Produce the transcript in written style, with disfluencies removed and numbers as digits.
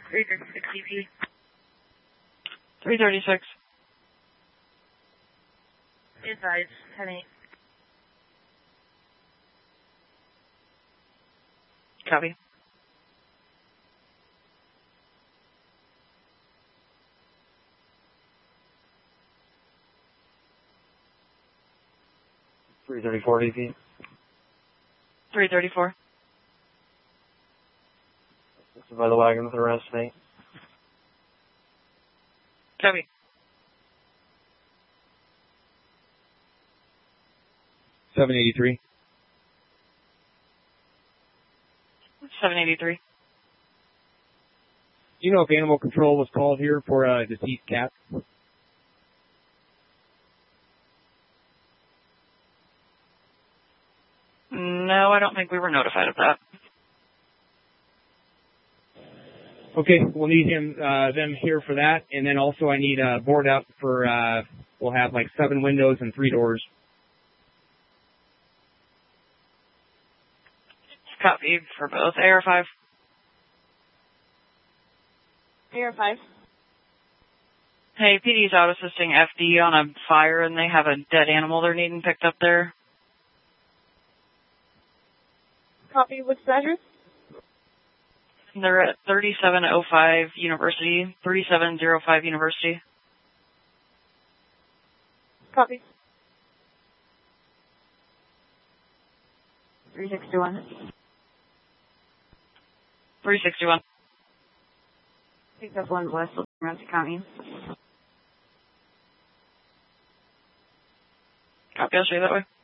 336 EP. 336. Advise, 10-8. Copy. $334 EP. 334. Assisted by the wagon with arrest, mate. Copy. $783. 783. Do you know if animal control was called here for a deceased cat? No, I don't think we were notified of that. Okay, we'll need them here for that, and then also I need a board up for, we'll have like 7 windows and 3 doors. Copy for both. AR5. AR5. Hey, PD's out assisting FD on a fire, and they have a dead animal they're needing picked up there. Copy, what's the address? They're at 3705 University, 3705 University. Copy. 361. 361. I think that's one west of Ramsey County. Copy, I'll show you that way.